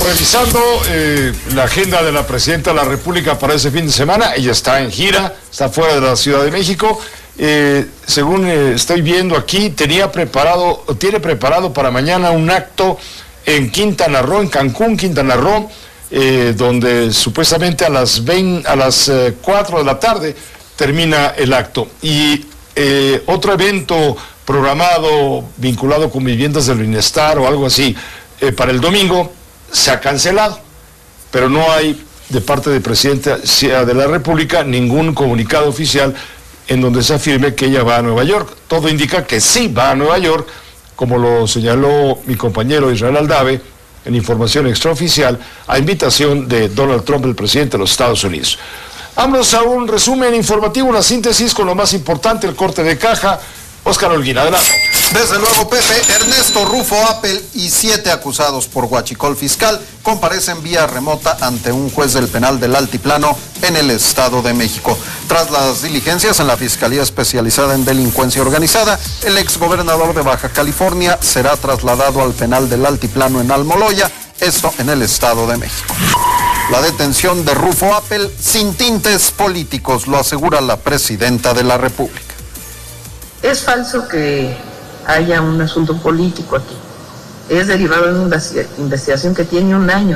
revisando la agenda de la Presidenta de la República para ese fin de semana. Ella está en gira, está fuera de la Ciudad de México. Según estoy viendo aquí, tiene preparado para mañana un acto en Quintana Roo, en Cancún, Quintana Roo, donde supuestamente a las 4 de la tarde termina el acto. Y otro evento programado vinculado con viviendas del bienestar o algo así para el domingo se ha cancelado, pero no hay de parte del presidente de la República ningún comunicado oficial en donde se afirme que ella va a Nueva York. Todo indica que sí va a Nueva York, como lo señaló mi compañero Israel Aldave en información extraoficial, a invitación de Donald Trump, el presidente de los Estados Unidos. Vámonos a un resumen informativo, una síntesis con lo más importante, el corte de caja. Óscar Holguín, adelante. Desde luego, Pepe, Ernesto Rufo Appel y 7 acusados por huachicol fiscal comparecen vía remota ante un juez del penal del Altiplano en el Estado de México. Tras las diligencias en la Fiscalía Especializada en Delincuencia Organizada, el exgobernador de Baja California será trasladado al penal del Altiplano en Almoloya, esto en el Estado de México. La detención de Rufo Appel sin tintes políticos, lo asegura la Presidenta de la República. Es falso que haya un asunto político aquí. Es derivado de una investigación que tiene un año,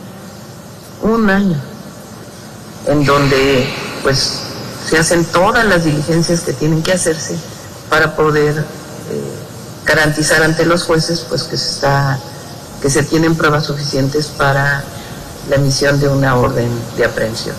en donde pues se hacen todas las diligencias que tienen que hacerse para poder garantizar ante los jueces pues que se tienen pruebas suficientes para la emisión de una orden de aprehensión.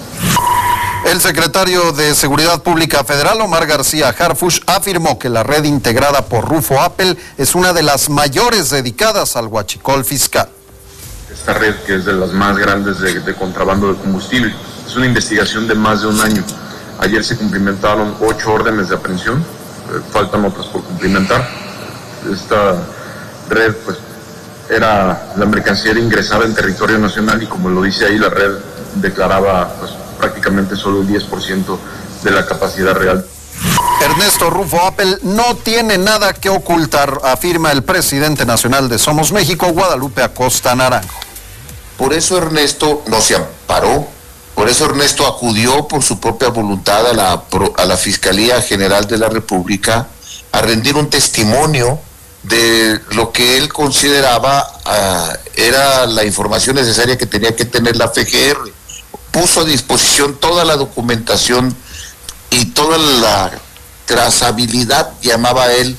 El secretario de Seguridad Pública Federal, Omar García Harfuch, afirmó que la red integrada por Rufo Appel es una de las mayores dedicadas al huachicol fiscal. Esta red, que es de las más grandes de contrabando de combustible, es una investigación de más de un año. Ayer se cumplimentaron 8 órdenes de aprehensión, faltan otras por cumplimentar. Esta red, pues, era la mercancía ingresada en territorio nacional y, como lo dice ahí, la red declaraba, pues, prácticamente solo el 10% de la capacidad real. Ernesto Rufo Appel no tiene nada que ocultar, afirma el presidente nacional de Somos México, Guadalupe Acosta Naranjo. Por eso Ernesto no se amparó, por eso Ernesto acudió por su propia voluntad a la Fiscalía General de la República a rendir un testimonio de lo que él consideraba era la información necesaria que tenía que tener la FGR. Puso a disposición toda la documentación y toda la trazabilidad, llamaba él,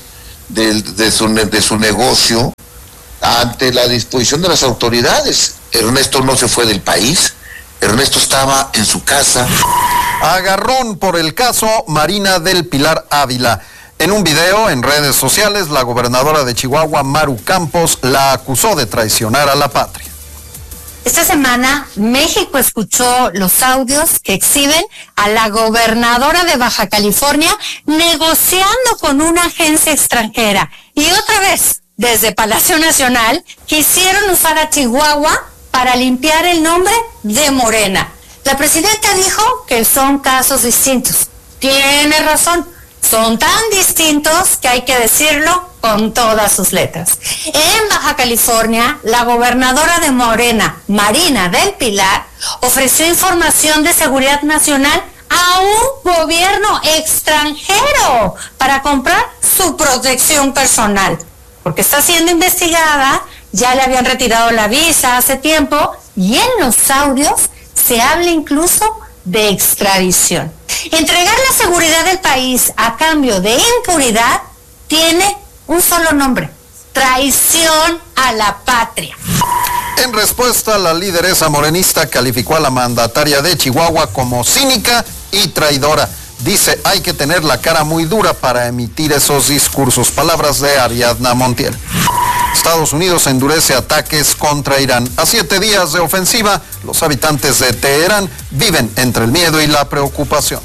de su negocio ante la disposición de las autoridades. Ernesto no se fue del país, Ernesto estaba en su casa. Agarrón por el caso Marina del Pilar Ávila. En un video en redes sociales, la gobernadora de Chihuahua, Maru Campos, la acusó de traicionar a la patria. Esta semana, México escuchó los audios que exhiben a la gobernadora de Baja California negociando con una agencia extranjera. Y otra vez, desde Palacio Nacional, quisieron usar a Chihuahua para limpiar el nombre de Morena. La presidenta dijo que son casos distintos. Tiene razón. Son tan distintos que hay que decirlo con todas sus letras. En Baja California, la gobernadora de Morena, Marina del Pilar, ofreció información de seguridad nacional a un gobierno extranjero para comprar su protección personal. Porque está siendo investigada, ya le habían retirado la visa hace tiempo y en los audios se habla incluso de extradición. Entregar la seguridad del país a cambio de impunidad tiene un solo nombre: traición a la patria. En respuesta, la lideresa morenista calificó a la mandataria de Chihuahua como cínica y traidora. Dice, hay que tener la cara muy dura para emitir esos discursos. Palabras de Ariadna Montiel. Estados Unidos endurece ataques contra Irán. A 7 días de ofensiva, los habitantes de Teherán viven entre el miedo y la preocupación.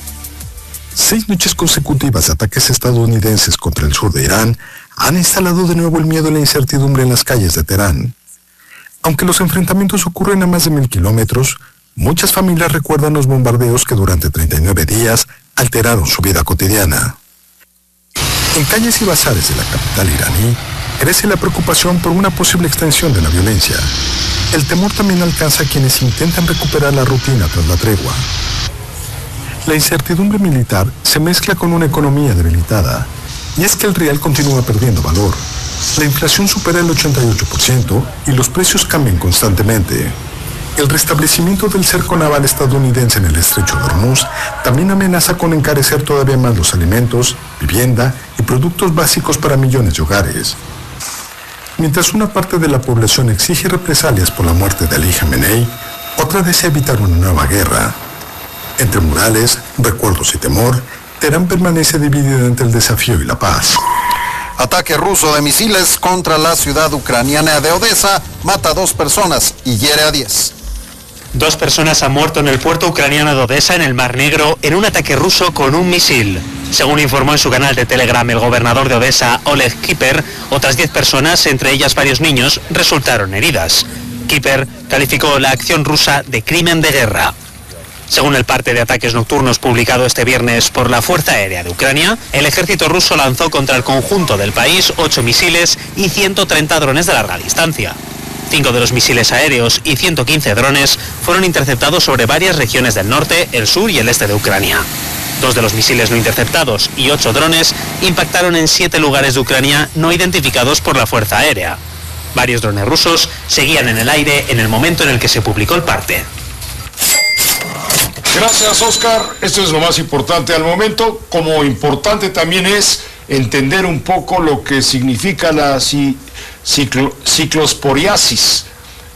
6 noches consecutivas de ataques estadounidenses contra el sur de Irán han instalado de nuevo el miedo y la incertidumbre en las calles de Teherán. Aunque los enfrentamientos ocurren a más de 1000 kilómetros, muchas familias recuerdan los bombardeos que durante 39 días alteraron su vida cotidiana. En calles y bazares de la capital iraní, crece la preocupación por una posible extensión de la violencia. El temor también alcanza a quienes intentan recuperar la rutina tras la tregua. La incertidumbre militar se mezcla con una economía debilitada, y es que el real continúa perdiendo valor. La inflación supera el 88% y los precios cambian constantemente. El restablecimiento del cerco naval estadounidense en el estrecho de Hormuz también amenaza con encarecer todavía más los alimentos, vivienda y productos básicos para millones de hogares. Mientras una parte de la población exige represalias por la muerte de Ali Khamenei, otra desea evitar una nueva guerra. Entre murales, recuerdos y temor, Teherán permanece dividida entre el desafío y la paz. Ataque ruso de misiles contra la ciudad ucraniana de Odessa mata a 2 personas y hiere a 10. 2 personas han muerto en el puerto ucraniano de Odessa, en el Mar Negro, en un ataque ruso con un misil. Según informó en su canal de Telegram el gobernador de Odessa, Oleg Kiper, otras 10 personas, entre ellas varios niños, resultaron heridas. Kiper calificó la acción rusa de crimen de guerra. Según el parte de ataques nocturnos publicado este viernes por la Fuerza Aérea de Ucrania, el ejército ruso lanzó contra el conjunto del país 8 misiles y 130 drones de larga distancia. 5 de los misiles aéreos y 115 drones fueron interceptados sobre varias regiones del norte, el sur y el este de Ucrania. 2 de los misiles no interceptados y 8 drones impactaron en 7 lugares de Ucrania no identificados por la Fuerza Aérea. Varios drones rusos seguían en el aire en el momento en el que se publicó el parte. Gracias, Oscar. Esto es lo más importante al momento. Como importante también es entender un poco lo que significa la ciclosporiasis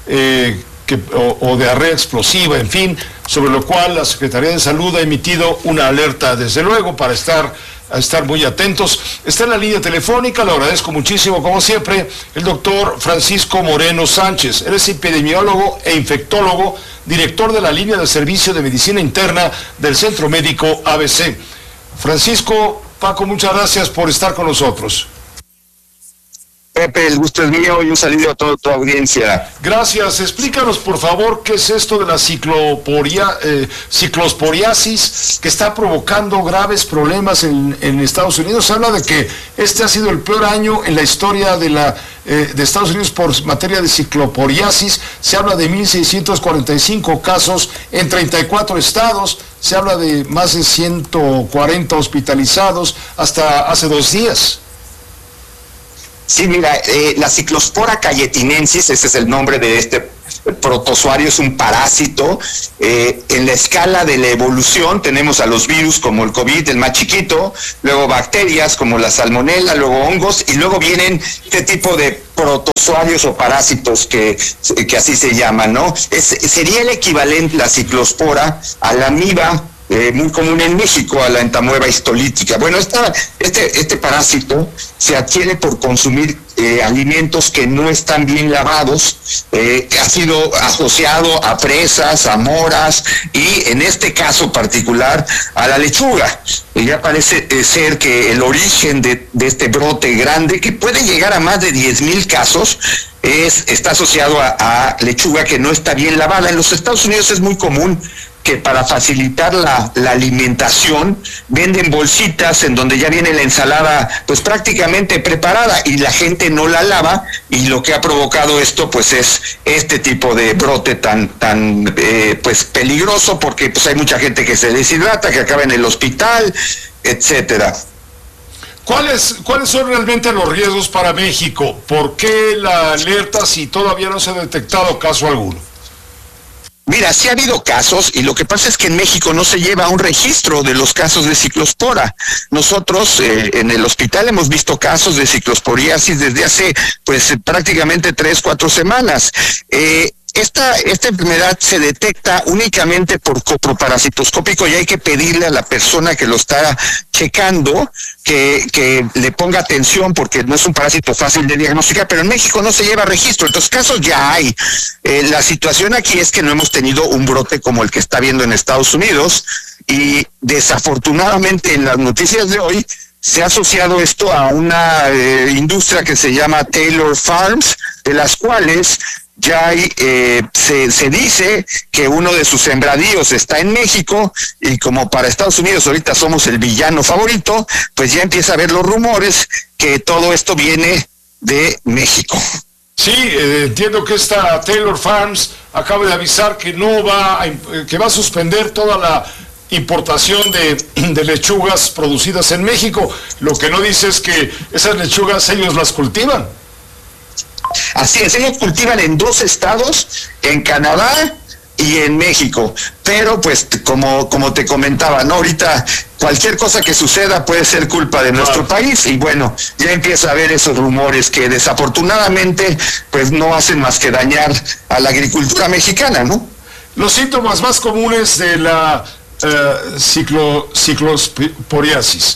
o diarrea explosiva, en fin, sobre lo cual la Secretaría de Salud ha emitido una alerta, desde luego, para estar muy atentos. Está en la línea telefónica, lo agradezco muchísimo, como siempre, el doctor Francisco Moreno Sánchez. Él es epidemiólogo e infectólogo, director de la línea de servicio de medicina interna del Centro Médico ABC. Francisco, Paco, muchas gracias por estar con nosotros. Pepe, el gusto es mío y un saludo a toda tu audiencia. Gracias. Explícanos, por favor, qué es esto de la ciclosporiasis que está provocando graves problemas en Estados Unidos. Se habla de que este ha sido el peor año en la historia de Estados Unidos por materia de ciclosporiasis. Se habla de 1.645 casos en 34 estados. Se habla de más de 140 hospitalizados hasta hace 2 días. Sí, mira, la Ciclospora cayetinensis, ese es el nombre de este protozoario, es un parásito. En la escala de la evolución tenemos a los virus como el COVID, el más chiquito, luego bacterias como la salmonela, luego hongos, y luego vienen este tipo de protozoarios o parásitos que así se llaman, ¿no? Sería el equivalente, la Ciclospora, a la amiba, muy común en México, a la entamoeba histolítica. Bueno, este parásito se adquiere por consumir alimentos que no están bien lavados, ha sido asociado a presas, a moras y en este caso particular a la lechuga. Ya parece ser que el origen de este brote grande, que puede llegar a más de 10,000 casos, está asociado a lechuga que no está bien lavada. En los Estados Unidos es muy común que para facilitar la alimentación venden bolsitas en donde ya viene la ensalada pues prácticamente preparada y la gente no la lava, y lo que ha provocado esto pues es este tipo de brote tan pues peligroso, porque pues hay mucha gente que se deshidrata, que acaba en el hospital, etcétera. ¿Cuáles son realmente los riesgos para México? ¿Por qué la alerta si todavía no se ha detectado caso alguno? Mira, sí ha habido casos, y lo que pasa es que en México no se lleva un registro de los casos de ciclospora. Nosotros en el hospital hemos visto casos de ciclosporiasis desde hace pues prácticamente 3-4 semanas. Esta enfermedad se detecta únicamente por coproparasitoscópico y hay que pedirle a la persona que lo está checando que le ponga atención, porque no es un parásito fácil de diagnosticar, pero en México no se lleva registro. Entonces casos ya hay. La situación aquí es que no hemos tenido un brote como el que está habiendo en Estados Unidos, y desafortunadamente en las noticias de hoy se ha asociado esto a una industria que se llama Taylor Farms, de las cuales ya hay, se dice que uno de sus sembradíos está en México, y como para Estados Unidos ahorita somos el villano favorito, pues ya empieza a haber los rumores que todo esto viene de México. Sí, entiendo que esta Taylor Farms acaba de avisar que que va a suspender toda la importación de lechugas producidas en México. Lo que no dice es que esas lechugas ellos las cultivan. Así es, ellos cultivan en 2 estados, en Canadá y en México, pero pues como te comentaba, ¿no? Ahorita cualquier cosa que suceda puede ser culpa de nuestro país, y bueno, ya empieza a haber esos rumores que desafortunadamente pues no hacen más que dañar a la agricultura mexicana, ¿no? Los síntomas más comunes de la ciclosporiasis.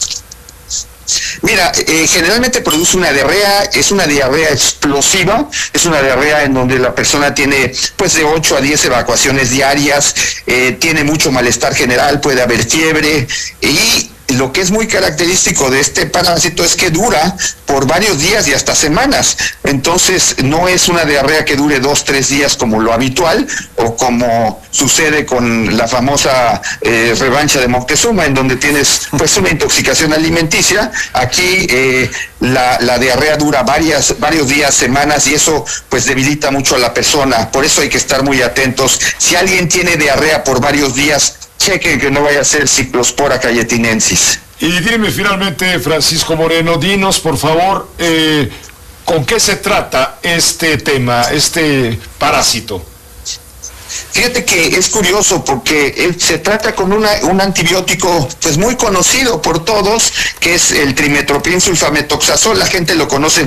Mira, generalmente produce una diarrea, es una diarrea explosiva, es una diarrea en donde la persona tiene pues de 8 a 10 evacuaciones diarias, tiene mucho malestar general, puede haber fiebre, y lo que es muy característico de este parásito es que dura por varios días y hasta semanas. Entonces no es una diarrea que dure 2-3 días como lo habitual, o como sucede con la famosa revancha de Moctezuma, en donde tienes pues una intoxicación alimenticia. Aquí la diarrea dura varios días, semanas, y eso pues debilita mucho a la persona. Por eso hay que estar muy atentos. Si alguien tiene diarrea por varios días, chequen que no vaya a ser Ciclospora cayetinensis. Y dime finalmente, Francisco Moreno, dinos por favor, ¿con qué se trata este tema, este parásito? Fíjate que es curioso porque se trata con un antibiótico pues muy conocido por todos, que es el trimetoprim sulfametoxazol. La gente lo conoce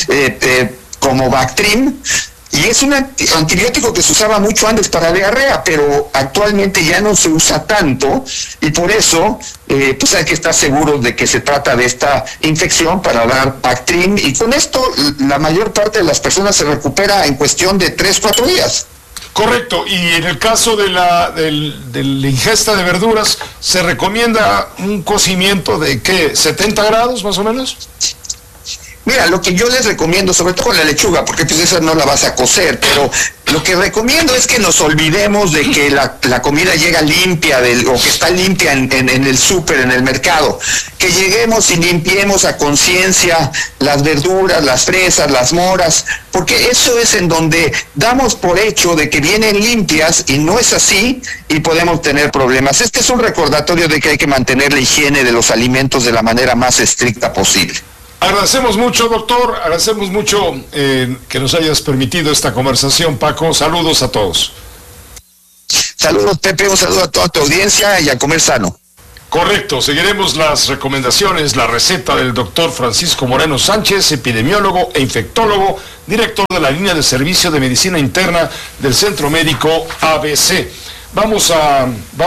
como Bactrim. Y es un antibiótico que se usaba mucho antes para diarrea, pero actualmente ya no se usa tanto, y por eso pues hay que estar seguros de que se trata de esta infección para dar Bactrim, y con esto la mayor parte de las personas se recupera en cuestión de 3-4 días. Correcto, y en el caso de la ingesta de verduras, ¿se recomienda un cocimiento de qué, 70 grados más o menos? Mira, lo que yo les recomiendo, sobre todo con la lechuga, porque pues esa no la vas a cocer, pero lo que recomiendo es que nos olvidemos de que la comida llega limpia, o que está limpia en el súper, en el mercado. Que lleguemos y limpiemos a conciencia las verduras, las fresas, las moras, porque eso es en donde damos por hecho de que vienen limpias, y no es así, y podemos tener problemas. Este es un recordatorio de que hay que mantener la higiene de los alimentos de la manera más estricta posible. Agradecemos mucho, doctor, agradecemos mucho que nos hayas permitido esta conversación, Paco. Saludos a todos. Saludos, Pepe, un saludo a toda tu audiencia y a comer sano. Correcto, seguiremos las recomendaciones, la receta del doctor Francisco Moreno Sánchez, epidemiólogo e infectólogo, director de la línea de servicio de medicina interna del Centro Médico ABC. Vamos a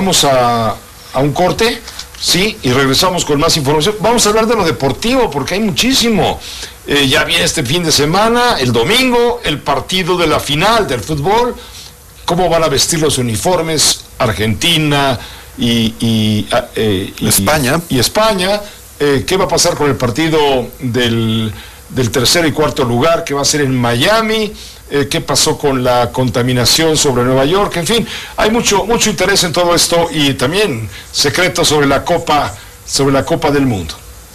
un corte. Sí, y regresamos con más información. Vamos a hablar de lo deportivo, porque hay muchísimo. Ya viene este fin de semana, el domingo, el partido de la final del fútbol. ¿Cómo van a vestir los uniformes Argentina y España? Y España. ¿Qué va a pasar con el partido del tercer y cuarto lugar, que va a ser en Miami? ¿Qué pasó con la contaminación sobre Nueva York? En fin, hay mucho interés en todo esto, y también secretos sobre la Copa del Mundo.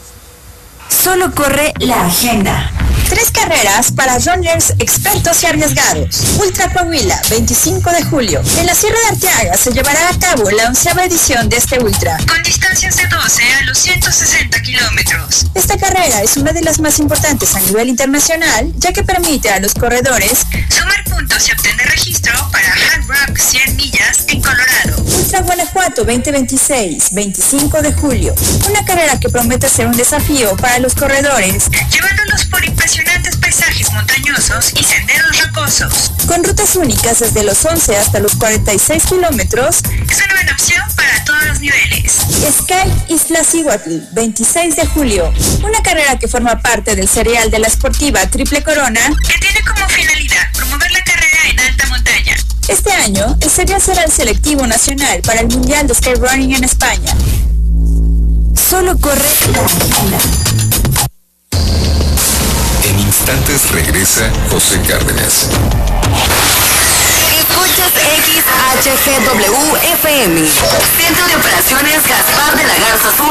Solo corre la agenda. 3 carreras para runners expertos y arriesgados. Ultra Coahuila, 25 de julio. En la Sierra de Arteaga se llevará a cabo la 11ª edición de este ultra, con distancias de 12 a los 160 kilómetros. Esta carrera es una de las más importantes a nivel internacional, ya que permite a los corredores sumar puntos y obtener registro para Hard Rock 100 millas en Colorado. Ultra Guanajuato 2026, 25 de julio. Una carrera que promete ser un desafío para los corredores, llevándolos por impresionantes paisajes montañosos y senderos rocosos. Con rutas únicas desde los 11 hasta los 46 kilómetros, es una buena opción para todos los niveles. Sky Iztaccíhuatl, 26 de julio. Una carrera que forma parte del serial de la Sportiva Triple Corona, que tiene como finalidad promover la carrera en alta montaña. Este año, el serial será el selectivo nacional para el Mundial de Skyrunning en España. Solo corre la agenda. En instantes regresa José Cárdenas. Escuchas XHGW FM, Centro de Operaciones Gaspar de la Garza Azul.